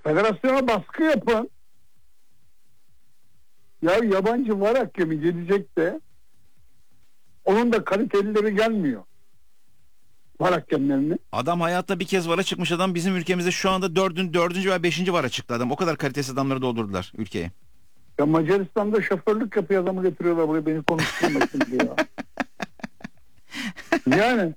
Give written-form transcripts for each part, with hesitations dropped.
federasyona baskı yapın. Ya yabancı var hakemi gelecek de onun da kalitelileri gelmiyor. Var hakemlerini. Adam hayatta bir kez VAR'a çıkmış adam, bizim ülkemizde şu anda dördüncü veya beşinci VAR'a çıktı adam. O kadar kalitesiz adamları doldurdular ülkeye. Ya Macaristan'da şoförlük yapıyor, adamı getiriyorlar buraya beni konuşturmak için diyor. Yani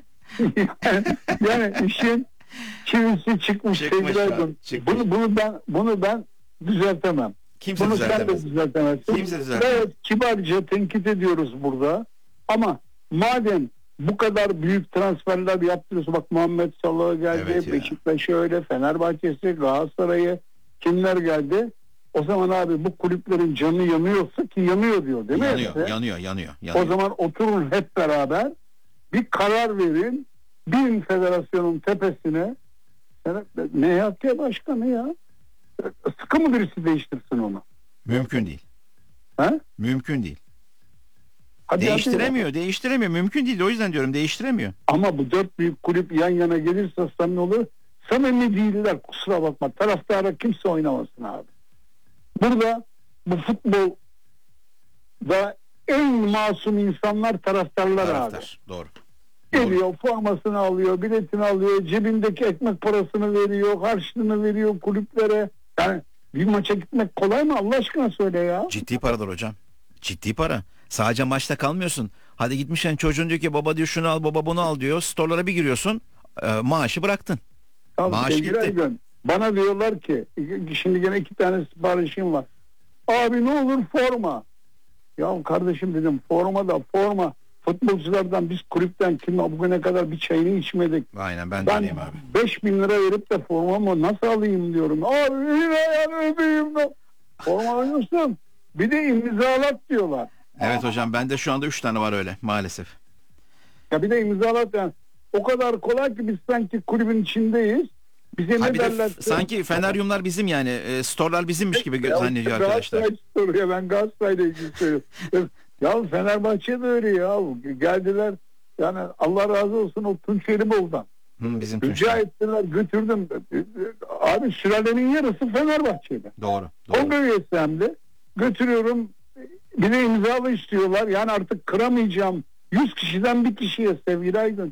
işin çivisi çıkmış sevgili Aydın. Bunu ben düzeltemem. Kimse bunu düzeltemez. sen de düzeltemezsin. Kimse düzeltemez. Evet, kibarca tenkit ediyoruz burada. Ama madem bu kadar büyük transferler yaptırıyorsun, bak Muhammed Salah'a geldi, Evet ya. Beşiktaş'a öyle, Fenerbahçe'si, Galatasaray'ı, kimler geldi? O zaman abi bu kulüplerin canı yanıyorsa, ki yanıyor diyor değil mi? Yanıyor. O zaman oturun hep beraber bir karar verin. Bin federasyonun tepesine MHK başkanı ya. Sıkı mı birisi değiştirsin onu? Mümkün değil. He? Mümkün değil. Hadi Değiştiremiyor. Mümkün değil. O yüzden diyorum, değiştiremiyor. Ama bu dört büyük kulüp yan yana gelirse samimi olur. Samimi değiller, kusura bakma. Taraftara kimse oynamasın abi. Burada bu futbolda en masum insanlar taraftarlar abi. Doğru. Geliyor, formasını alıyor, biletini alıyor, cebindeki ekmek parasını veriyor, harçlığını veriyor kulüplere. Yani bir maça gitmek kolay mı Allah aşkına söyle ya. Ciddi paralar hocam. Ciddi para. Sadece maçta kalmıyorsun. Hadi gitmişsen çocuğun diyor ki baba diyor şunu al, baba bunu al diyor. Store'lara bir giriyorsun. Maaşı bıraktın. Abi, maaş gitti. Bana diyorlar ki şimdi gene 2 tane siparişim var. Abi ne olur forma. Ya kardeşim dedim, forma. Futbolculardan, biz kulüpten kim bugüne kadar bir çayını içmedik. Aynen, ben öyleyim abi. 5.000 lira verip de formamı nasıl alayım diyorum. Abi yani öpeyim de. Forma alıyorsun. Bir de imzalat diyorlar. Evet hocam, bende şu anda 3 tane var öyle maalesef. Ya bir de imzalat yani. O kadar kolay ki biz sanki kulübün içindeyiz. Bize ne derler? Sanki Feneryumlar bizim, yani storelar bizimmiş gibi zannediyor arkadaşlar. Galatasaray, ben Galatasaray'la ilgili söylüyorum. Ya Fenerbahçe de öyle ya. Geldiler. Yani Allah razı olsun o Tunç Erimoğlu'dan. Bizim Rica ettiler, götürdüm. Abi sülalenin yarısı Fenerbahçe'de. Doğru. O üyesi hem de. Götürüyorum. Bir de imzalı istiyorlar. Yani artık kıramayacağım. 100 kişiden bir kişiye sevgili Aydın.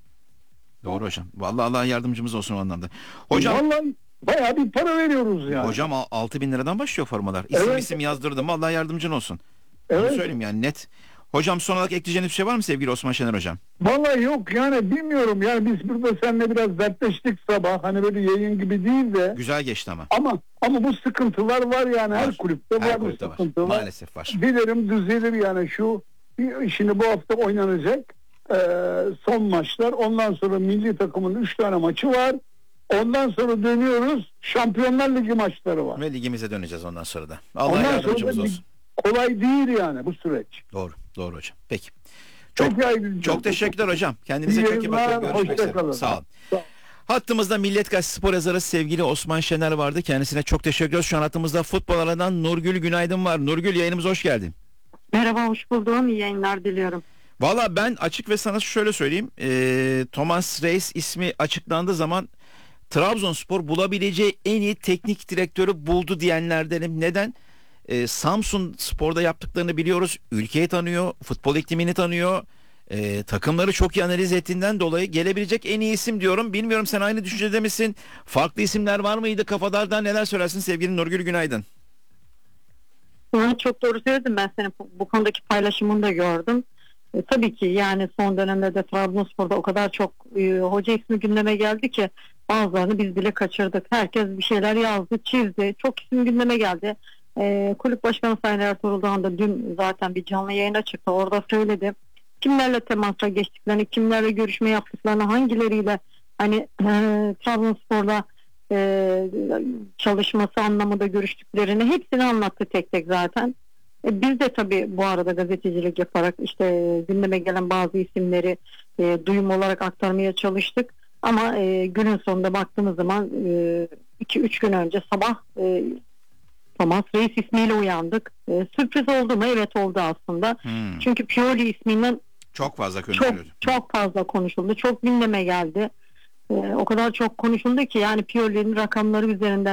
Doğru hocam. Vallahi Allah yardımcımız olsun o anlamda. Hocam vallahi bayağı bir para veriyoruz yani. Hocam 6.000 liradan başlıyor formalar. İsim yazdırdım. Allah yardımcın olsun. Evet. Bunu söyleyeyim yani net. Hocam son olarak ekleyeceğiniz bir şey var mı sevgili Osman Şener hocam? Vallahi yok yani, bilmiyorum yani, biz burada seninle biraz dertleştik sabah, hani böyle yayın gibi değil de. Güzel geçti ama. Ama bu sıkıntılar var yani, her kulüpte var bu sıkıntı var. Maalesef var. Dilerim düzelir yani, şimdi bu hafta oynanacak son maçlar, ondan sonra milli takımın 3 tane maçı var. Ondan sonra dönüyoruz, Şampiyonlar Ligi maçları var. Ve ligimize döneceğiz ondan sonra da. Allah yardımcımız olsun. Kolay değil yani bu süreç. Doğru hocam. Peki. Çok teşekkürler hocam. Kendinize çok iyi bakın. Görüşmek üzere. Sağ olun. Hattımızda Milliyet Gazetesi spor yazarı sevgili Osman Şener vardı. Kendisine çok teşekkür ediyoruz. Şu an hattımızda futbol alanından Nurgül Günaydın var. Nurgül, yayınımıza hoş geldin. Merhaba, hoş buldum. İyi yayınlar diliyorum. Valla ben açık ve sana şöyle söyleyeyim. Thomas Reis ismi açıklandığı zaman Trabzonspor bulabileceği en iyi teknik direktörü buldu diyenlerdenim. Neden? Samsun Spor'da yaptıklarını biliyoruz. Ülkeyi tanıyor, futbol iklimini tanıyor. Takımları çok iyi analiz ettiğinden dolayı gelebilecek en iyi isim diyorum. Bilmiyorum, sen aynı düşüncede misin? Farklı isimler var mıydı kafalardan? Neler söylersin sevgili Nurgül Günaydın? Çok doğru söyledin, ben senin bu konudaki paylaşımını da gördüm. Tabii ki yani son dönemde de Trabzonspor'da o kadar çok hoca ismi gündeme geldi ki bazılarını biz bile kaçırdık. Herkes bir şeyler yazdı, çizdi. Çok isim gündeme geldi. Kulüp Başkanı Sayın Ertuğrul Doğan da dün zaten bir canlı yayına çıktı. Orada söyledi. Kimlerle temasa geçtiklerini, kimlerle görüşme yaptıklarını, hangileriyle hani Trabzonspor'la çalışması anlamında görüştüklerini hepsini anlattı tek tek zaten. Biz de tabii bu arada gazetecilik yaparak işte gündeme gelen bazı isimleri duyum olarak aktarmaya çalıştık. Ama günün sonunda baktığımız zaman 2-3 gün önce sabah Thomas Reis ismiyle uyandık. Sürpriz oldu mu? Evet, oldu aslında. Çünkü Pioli isminden çok fazla konuşuldu. Çok fazla konuşuldu. Çok gündeme geldi. O kadar çok konuşuldu ki yani Pioli'nin rakamları üzerinden